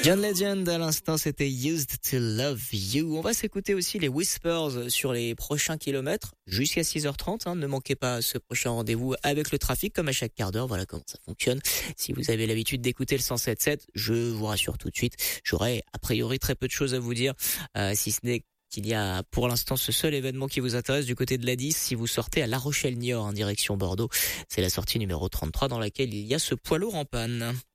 John Legend, à l'instant, c'était Used to Love You. On va s'écouter aussi les Whispers sur les prochains kilomètres jusqu'à 6h30. Ne manquez pas ce prochain rendez-vous avec le trafic, comme à chaque quart d'heure. Voilà comment ça fonctionne. Si vous avez l'habitude d'écouter le 107.7, je vous rassure tout de suite, j'aurai a priori très peu de choses à vous dire, si ce n'est qu'il y a pour l'instant ce seul événement qui vous intéresse du côté de la 10 si vous sortez à La Rochelle-Niort en direction Bordeaux. C'est la sortie numéro 33 dans laquelle il y a ce poids lourd en panne.